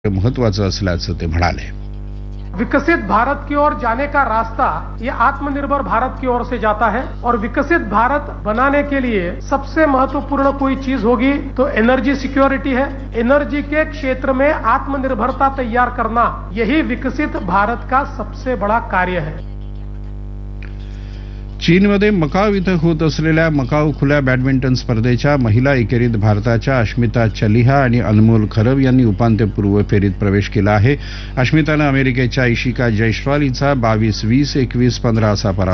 महत्त्वाचं असल्याचं ते म्हणाले. विकसित भारत की ओर जाने का रास्ता ये आत्मनिर्भर भारत की ओर से जाता है और विकसित भारत बनाने के लिए सबसे महत्वपूर्ण कोई चीज होगी तो एनर्जी सिक्योरिटी है. एनर्जी के क्षेत्र में आत्मनिर्भरता तैयार करना यही विकसित भारत का सबसे बड़ा कार्य है. चीनमध्ये मकाव इथं होत असलेल्या मकाव खुल्या बॅडमिंटन स्पर्धेच्या महिला एकेरीत भारताच्या अश्मिता चलिहा आणि अनमोल खरब यांनी उपांत्यपूर्व फेरीत प्रवेश केला आहे. अश्मितानं अमेरिकेच्या इशिका जयस्वाल हिचा 22-20, 21-15 असा पराभव